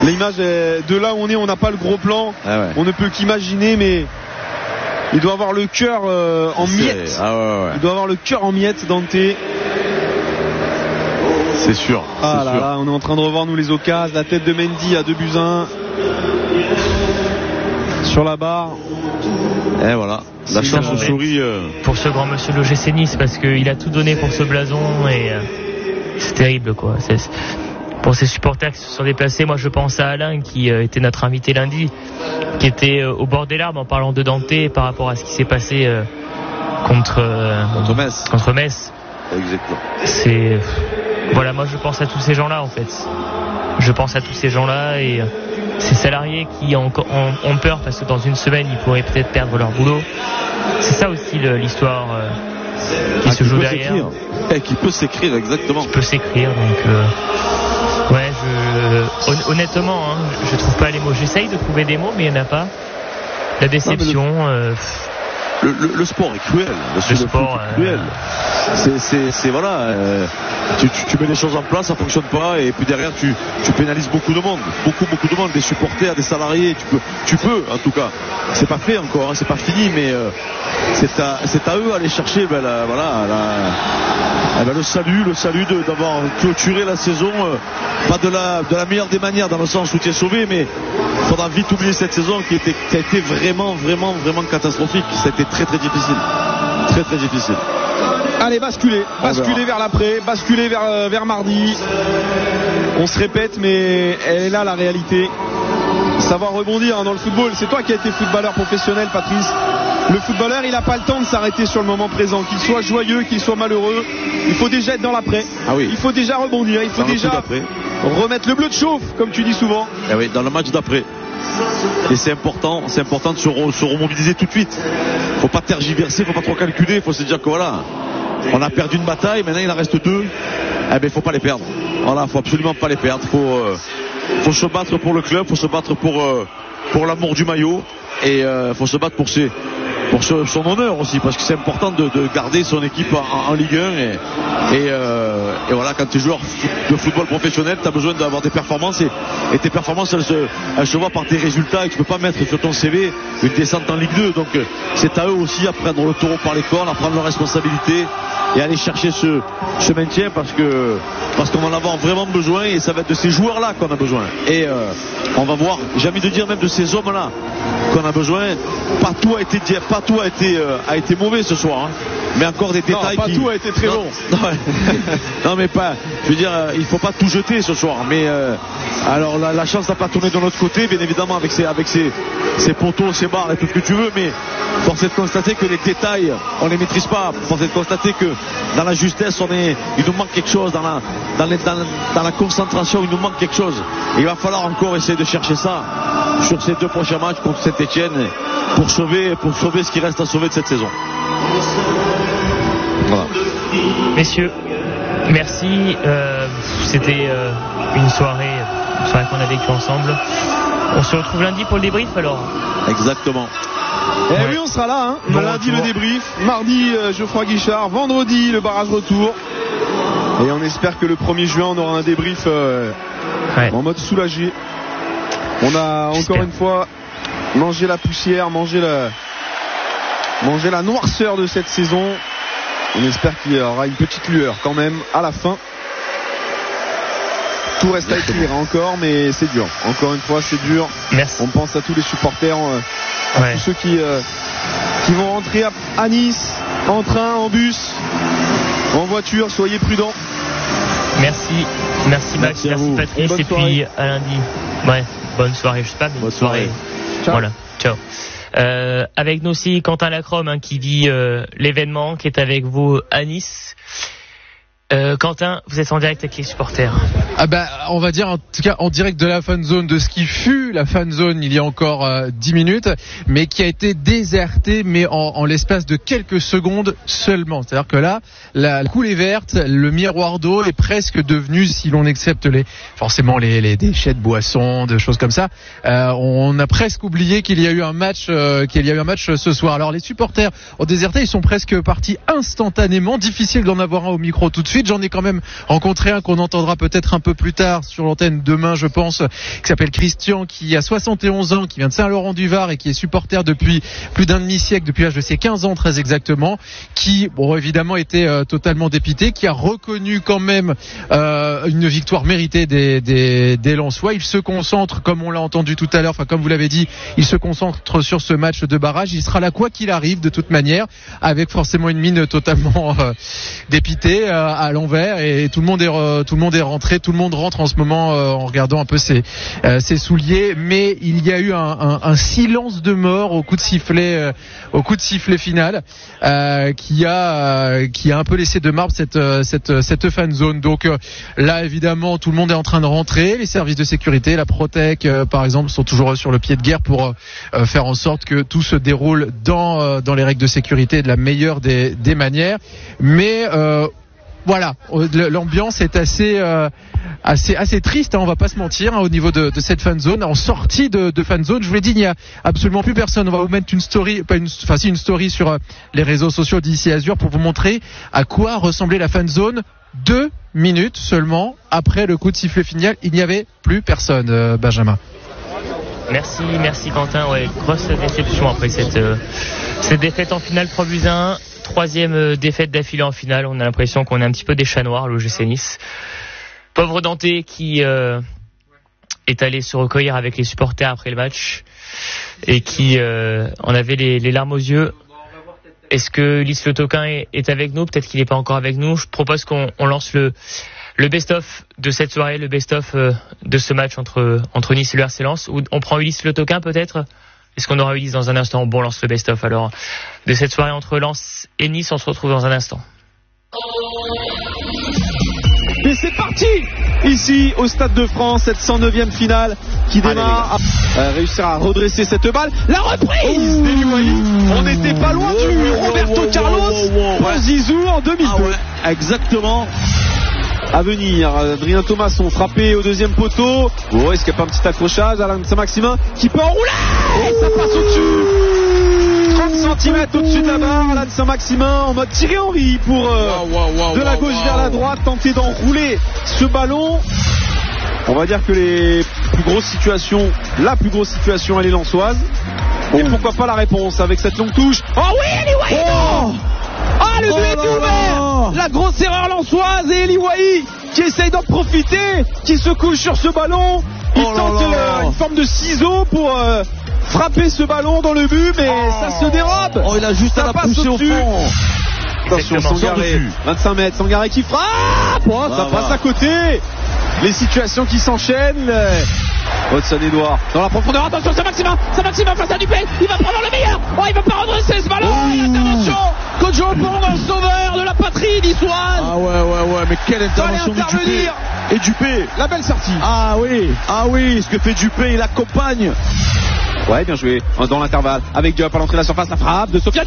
L'image est de là où on n'a pas le gros plan. On ne peut qu'imaginer, mais il doit avoir le cœur en miettes. Il doit avoir le cœur en miettes, Dante. C'est sûr. Là, on est en train de revoir nous les occasions. La tête de Mendy à 2-1 sur la barre. Et voilà. La chance au souris pour ce grand monsieur de l'OGC Nice, parce qu'il a tout donné pour ce blason et c'est terrible quoi. Pour ces supporters qui se sont déplacés, moi je pense à Alain qui était notre invité lundi, qui était au bord des larmes en parlant de Dante par rapport à ce qui s'est passé contre Metz. Exactement. Voilà, moi je pense à tous ces gens-là en fait. Je pense à tous ces gens-là et ces salariés qui ont peur parce que dans une semaine ils pourraient peut-être perdre leur boulot. C'est ça aussi l'histoire qui se joue derrière. Qui peut s'écrire, exactement. Qui peut s'écrire, donc honnêtement, je trouve pas les mots. J'essaye de trouver des mots, mais il n'y en a pas. La déception. Le sport est cruel. Le sport est cruel. C'est voilà. Tu mets les choses en place, ça fonctionne pas, et puis derrière tu pénalises beaucoup de monde, beaucoup de monde, des supporters, des salariés. Tu peux, en tout cas. C'est pas fait encore, c'est pas fini, mais c'est à eux d'aller chercher le salut d'avoir clôturé la saison, pas de la meilleure des manières, dans le sens où tu es sauvé, mais il faudra vite oublier cette saison qui a été vraiment catastrophique. Ça a été très difficile, très difficile. Allez, basculer vers l'après, basculer vers mardi. On se répète, mais elle est là la réalité. Savoir rebondir dans le football. C'est toi qui as été footballeur professionnel, Patrice. Le footballeur, il n'a pas le temps de s'arrêter sur le moment présent. Qu'il soit joyeux, qu'il soit malheureux, il faut déjà être dans l'après. Il faut déjà rebondir, il faut déjà remettre le bleu de chauffe, comme tu dis souvent. Dans le match d'après. Et c'est important de se remobiliser tout de suite. Faut pas tergiverser, faut pas trop calculer, faut se dire que voilà, on a perdu une bataille, maintenant il en reste 2. Faut pas les perdre. Voilà, faut absolument pas les perdre. Faut se battre pour le club, faut se battre pour l'amour du maillot, et faut se battre pour son honneur aussi, parce que c'est important de garder son équipe en Ligue 1 et voilà, quand tu es joueur de football professionnel, tu as besoin d'avoir des performances, et tes performances elles se voient par tes résultats, et tu peux pas mettre sur ton CV une descente en Ligue 2. Donc c'est à eux aussi à prendre le taureau par les cornes, à prendre leurs responsabilités et aller chercher ce maintien, parce qu'on va en avoir vraiment besoin, et ça va être de ces joueurs là qu'on a besoin, et on va voir, j'ai envie de dire même de ces hommes là qu'on a besoin. Pas tout a été mauvais ce soir, mais encore des détails. Non, pas tout a été très bon. Non, mais pas. Je veux dire, il faut pas tout jeter ce soir. Mais alors la chance n'a pas tourné de notre côté, bien évidemment, avec ses poteaux, ses barres et tout ce que tu veux. Mais force est de constater que les détails, on les maîtrise pas. Force est de constater que dans la justesse, il nous manque quelque chose. Dans la concentration, il nous manque quelque chose. Et il va falloir encore essayer de chercher ça sur ces 2 prochains matchs contre Saint-Etienne, pour sauver ce qui reste à sauver de cette saison. Voilà. Messieurs, merci. C'était une soirée qu'on a vécue ensemble. On se retrouve lundi pour le débrief alors. Exactement. Oui, on sera là. Lundi le débrief, mardi Geoffroy Guichard, vendredi le barrage retour. Et on espère que le 1er juin on aura un débrief en mode soulagé. On a encore une fois mangé la poussière, mangé la noirceur de cette saison. On espère qu'il y aura une petite lueur quand même à la fin. Tout reste à écrire encore, mais c'est dur. Encore une fois, c'est dur. Merci. On pense à tous les supporters, tous ceux qui vont rentrer à Nice, en train, en bus, en voiture. Soyez prudents. Merci Max, merci Patrice, et puis à lundi. Bonne soirée, je sais pas, mais bonne soirée. Ciao. Voilà, ciao. Avec nous aussi Quentin Lacrome, qui vit l'événement, qui est avec vous à Nice. Quentin, vous êtes en direct avec les supporters. On va dire en tout cas en direct de la fan zone, de ce qui fut la fan zone il y a encore 10 minutes, mais qui a été désertée, mais en l'espace de quelques secondes seulement. C'est-à-dire que là, la coulée verte, le miroir d'eau est presque devenu, si l'on accepte forcément les déchets de boissons, de choses comme ça, on a presque oublié qu'il y a eu un match, ce soir. Alors les supporters ont déserté, ils sont presque partis instantanément. Difficile d'en avoir un au micro tout de suite. suite. J'en ai quand même rencontré un qu'on entendra peut-être un peu plus tard sur l'antenne demain, je pense, qui s'appelle Christian, qui a 71 ans, qui vient de Saint-Laurent-du-Var et qui est supporter depuis plus d'un demi-siècle, depuis l'âge de ses 15 ans très exactement, qui, bon, évidemment était totalement dépité, qui a reconnu quand même une victoire méritée des Lensois. Il se concentre, comme on l'a entendu tout à l'heure, enfin comme vous l'avez dit, il se concentre sur ce match de barrage. Il sera là quoi qu'il arrive de toute manière, avec forcément une mine totalement dépitée à l'envers, et tout le monde est rentré, tout le monde rentre en ce moment en regardant un peu ses souliers, mais il y a eu un silence de mort au coup de sifflet final qui a un peu laissé de marbre cette fan zone. Donc là évidemment tout le monde est en train de rentrer, les services de sécurité, la Protec par exemple sont toujours sur le pied de guerre pour faire en sorte que tout se déroule dans les règles de sécurité de la meilleure des manières, mais voilà, l'ambiance est assez triste, hein, on va pas se mentir, hein, au niveau de cette fan zone. En sortie de fan zone, je vous l'ai dit, il n'y a absolument plus personne. On va vous mettre une story sur les réseaux sociaux d'ici Azur pour vous montrer à quoi ressemblait la fan zone 2 minutes seulement après le coup de sifflet final. Il n'y avait plus personne, Benjamin. Merci Quentin. Ouais, grosse déception après cette défaite en finale 3-1. Troisième défaite d'affilée en finale. On a l'impression qu'on est un petit peu des chats noirs, l'OGC Nice. Pauvre Danté qui est allé se recueillir avec les supporters après le match et qui en avait les larmes aux yeux. Est-ce que Lys Le Toquin est avec nous? Peut-être qu'il n'est pas encore avec nous. Je propose qu'on lance le best-of de cette soirée, le best-of de ce match entre Nice et le RC Lens. On prend Lys Le Toquin peut-être? Est-ce qu'on aura Ulysse dans un instant? Bon, on lance le best-of alors de cette soirée entre Lens et Nice. On se retrouve dans un instant. Et c'est parti ici au Stade de France, cette 109e finale qui démarre. Réussir à redresser cette balle. La reprise d'Eli Wahi. On n'était pas loin du Roberto Carlos pour Zizou en 2002. Ah ouais, exactement. À venir, Adrien Thomasson frappé au deuxième poteau. Oh, est-ce qu'il n'y a pas un petit accrochage? Alain Saint-Maximin qui peut enrouler et ça passe au-dessus. 30 cm au-dessus de la barre. Alain Saint-Maximin en mode Thierry Henry pour de la gauche vers la droite tenter d'enrouler ce ballon. On va dire que la plus grosse situation elle est lensoise. Et pourquoi pas la réponse avec cette longue touche. Oh oui, Eli Wahi. Ah, le but est ouvert. La grosse erreur lensoise et Eli Wahi qui essaye d'en profiter, qui se couche sur ce ballon. Il tente une forme de ciseau pour frapper ce ballon dans le but, mais ça se dérobe. Il a juste à la pousser au fond. Attention, Sangaré, 25 mètres, Sangaré qui frappe. Ça passe à côté. Les situations qui s'enchaînent. Hudson-Edouard dans la profondeur. Attention, Saint-Maximin face à Dupé. Il va prendre le meilleur. Il va pas redresser ce ballon. L'intervention. Kojo Pong, sauveur de la patrie niçoise. Ah ouais, mais quelle intervention de Dupé. Et Dupé. La belle sortie. Ah oui, ce que fait Dupé, il accompagne. Ouais, bien joué dans l'intervalle avec Diop à l'entrée de la surface, la frappe de Sofiane.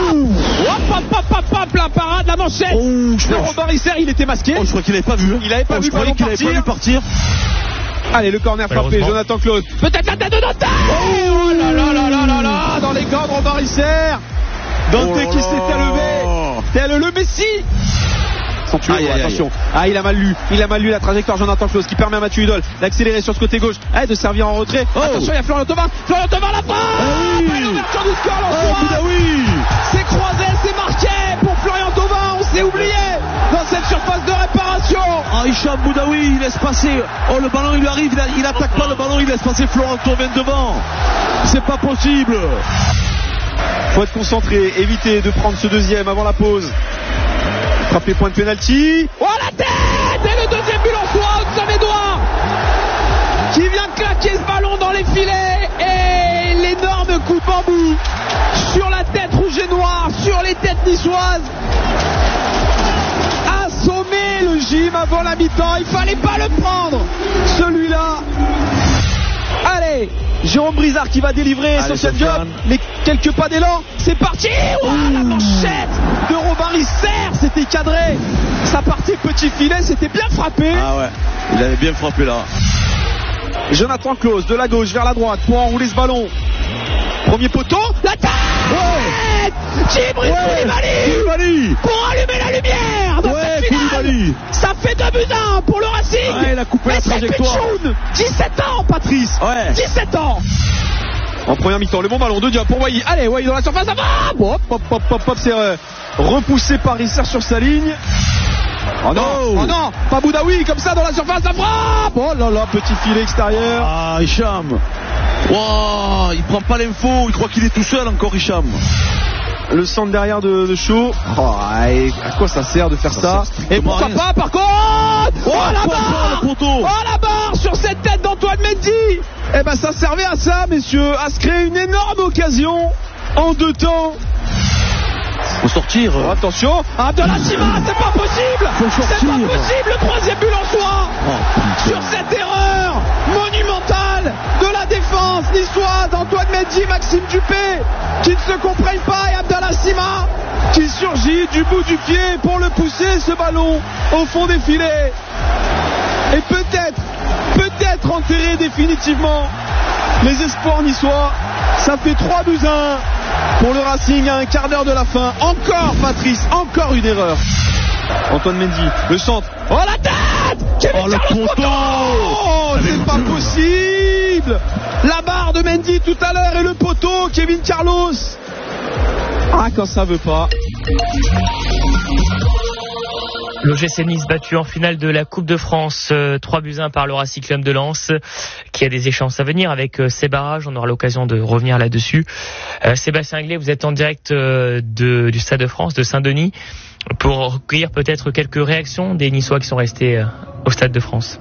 Hop, la parade, la manchette. Le Robin Risser, il était masqué. Je crois qu'il avait pas vu. Il avait pas vu le partir. Allez, le corner frappé, Jonathan Claude. Peut-être la tête de Dante. Oh là, dans les cordes, Robin Risser. Dante qui s'était levé. Tel le Messi. Attention. Il a mal lu la trajectoire Jonathan Claude qui permet à Mathieu Hudol d'accélérer sur ce côté gauche, de servir en retrait. Attention, il y a Florian Thauvin la frappe. L'ouverture du score lensois. C'est croisé, c'est marqué pour Florian Thauvin. On s'est oublié dans cette surface de réparation. Hicham Boudaoui, il laisse passer. Le ballon il lui arrive, il attaque pas le ballon, il laisse passer Florian Thauvin devant. C'est pas possible. Faut être concentré, éviter de prendre ce deuxième avant la pause. Frappé, point de pénalty. La tête. Et le deuxième but lensois, Hudson-Edouard qui vient de claquer ce ballon dans les filets. Et l'énorme coup de bambou sur la tête rouge et noire, sur les têtes niçoises. Assommer le gym avant la mi-temps. Il fallait pas le prendre, celui-là. Allez, Jérôme Brizard qui va délivrer Sofiane Diop, mais quelques pas d'élan, c'est parti. La manchette de Robin Risser, c'était cadré, ça partait petit filet, c'était bien frappé. Il avait bien frappé là. Jonathan Claude de la gauche vers la droite pour enrouler ce ballon. Premier poteau, la tête Djibril Koulibaly pour allumer la lumière dans cette finale. Ça fait 2-1 pour le Racing. Il a coupé la trajectoire. 17 ans, Patrice. 17 ans. En première mi-temps, le bon ballon de Diop pour Wai. Allez, Wai dans la surface avant. Hop, c'est repoussé par Risser sur sa ligne. Oh non, pas Boudaoui comme ça dans la surface, la frappe. Oh là là, petit filet extérieur. Ah, Hicham. Wow, il prend pas l'info, il croit qu'il est tout seul encore, Hicham. Le centre derrière de Shaw. Et à quoi ça sert de faire ça? Et pourquoi pas par contre? La barre sur cette tête d'Antoine Mendy. Eh ben ça servait à ça, messieurs, à se créer une énorme occasion en 2 temps. Faut sortir. Attention, Abdallah Sima, c'est pas possible. C'est pas possible, le 3e but en soi. Sur cette erreur monumentale de la défense niçoise, Antoine Mendy, Maxime Dupé, qui ne se comprennent pas, et Abdallah Sima qui surgit du bout du pied pour le pousser, ce ballon au fond des filets. Et peut-être enterrer définitivement les espoirs niçois. Ça fait 3-1 pour le Racing à un quart d'heure de la fin. Encore Patrice, encore une erreur. Antoine Mendy, le centre. Oh la tête! Kevin Carlos poteau! C'est pas possible! La barre de Mendy tout à l'heure et le poteau, Kevin Carlos. Ah, quand ça veut pas. L'OGC Nice battu en finale de la Coupe de France 3-1 par le Racing Club de Lens, qui a des échéances à venir avec ces barrages. On aura l'occasion de revenir là-dessus. Sébastien Anglais, vous êtes en direct du Stade de France, de Saint-Denis, pour recueillir peut-être quelques réactions des Niçois qui sont restés au Stade de France.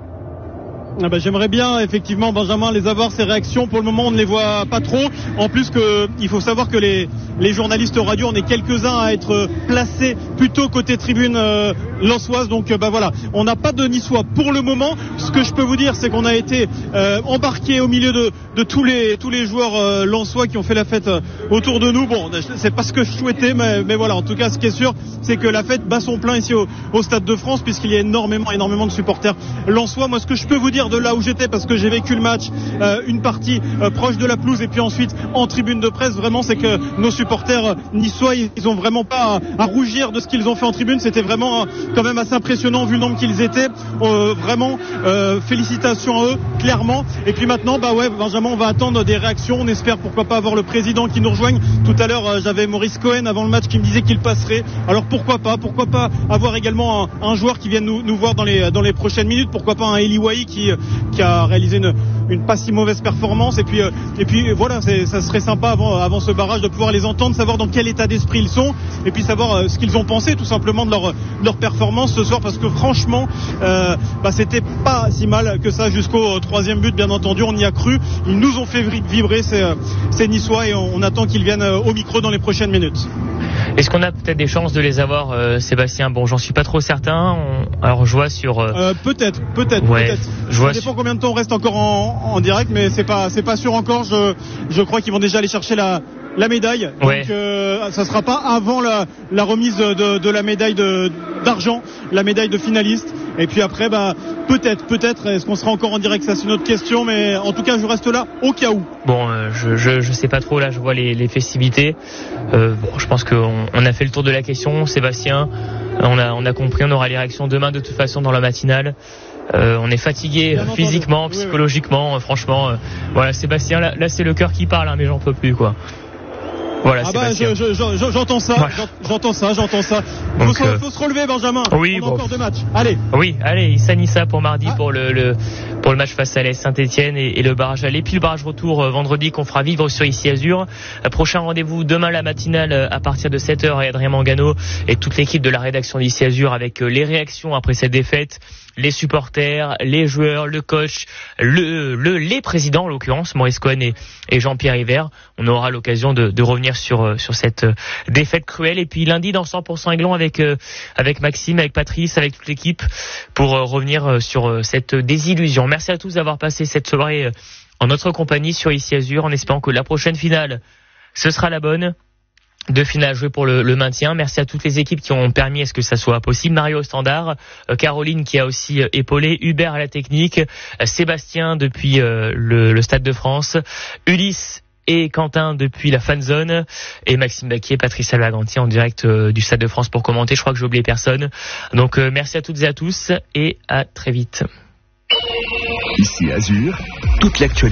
J'aimerais bien effectivement, Benjamin, les avoir, ces réactions. Pour le moment on ne les voit pas trop. En plus il faut savoir que les journalistes radio, on est quelques-uns à être placés plutôt côté tribune lensoise. Donc voilà, on n'a pas de Niçois pour le moment. Ce que je peux vous dire, c'est qu'on a été embarqué au milieu de tous les joueurs lensois qui ont fait la fête autour de nous. Bon, c'est pas ce que je souhaitais, mais voilà, en tout cas ce qui est sûr, c'est que la fête bat son plein ici au Stade de France, puisqu'il y a énormément de supporters lensois. Moi, ce que je peux vous dire de là où j'étais, parce que j'ai vécu le match, une partie proche de la pelouse et puis ensuite en tribune de presse, vraiment, c'est que nos supporters niçois, ils ont vraiment pas à rougir de ce qu'ils ont fait en tribune. C'était vraiment quand même assez impressionnant vu le nombre qu'ils étaient. Vraiment félicitations à eux, clairement. Et puis maintenant, Benjamin, on va attendre des réactions. On espère pourquoi pas avoir le président qui nous rejoigne. Tout à l'heure, j'avais Maurice Cohen avant le match qui me disait qu'il passerait. Alors pourquoi pas avoir également un joueur qui vienne nous voir dans les prochaines minutes. Pourquoi pas un Eli Wahi qui a réalisé une pas si mauvaise performance. Et puis voilà, ça serait sympa avant ce barrage de pouvoir les entendre, savoir dans quel état d'esprit ils sont, et puis savoir ce qu'ils ont pensé tout simplement de leur performance ce soir, parce que franchement c'était pas si mal que ça jusqu'au 3e but. Bien entendu, on y a cru, ils nous ont fait vibrer ces Niçois, et on attend qu'ils viennent au micro dans les prochaines minutes. Est-ce qu'on a peut-être des chances de les avoir, Sébastien? Bon, j'en suis pas trop certain. Alors je vois sur peut-être. Ça dépend combien de temps on reste encore en direct, mais c'est pas sûr encore. Je crois qu'ils vont déjà aller chercher la médaille. Ouais. Donc ça sera pas avant la remise de la médaille d'argent, la médaille de finaliste. Et puis après, peut-être, est-ce qu'on sera encore en direct? Ça, c'est une autre question, mais en tout cas, je reste là au cas où. Bon, je sais pas trop, là, je vois les festivités. Je pense qu'on a fait le tour de la question, Sébastien. On a compris, on aura les réactions demain de toute façon dans la matinale. On est fatigué physiquement, psychologiquement, franchement. Voilà, Sébastien, là c'est le cœur qui parle, mais j'en peux plus, quoi. Voilà, j'entends ça, ouais. j'entends ça. Donc, faut se relever, Benjamin. Oui, on a encore 2 matchs. Allez. Oui, allez, Sanissa pour mardi pour le match face à l'AS Saint-Etienne et le barrage aller. Puis le barrage retour vendredi qu'on fera vivre sur Ici Azur. Prochain rendez-vous demain la matinale à partir de 7h et Adrien Mangano et toute l'équipe de la rédaction d'Ici Azur avec les réactions après cette défaite. Les supporters, les joueurs, le coach, les présidents en l'occurrence, Maurice Cohen et Jean-Pierre Hiver. On aura l'occasion de revenir sur cette défaite cruelle. Et puis lundi dans 100% Aiglon avec Maxime, avec Patrice, avec toute l'équipe pour revenir sur cette désillusion. Merci à tous d'avoir passé cette soirée en notre compagnie sur Ici Azur, en espérant que la prochaine finale, ce sera la bonne. 2 finales jouées pour le maintien. Merci à toutes les équipes qui ont permis à ce que ça soit possible. Mario au standard, Caroline qui a aussi épaulé, Hubert à la technique, Sébastien depuis le Stade de France, Ulysse et Quentin depuis la fan zone et Maxime Baquier, Patrice Alvaganti en direct du Stade de France pour commenter. Je crois que j'ai oublié personne. Donc merci à toutes et à tous et à très vite. Ici Azur, toute l'actualité.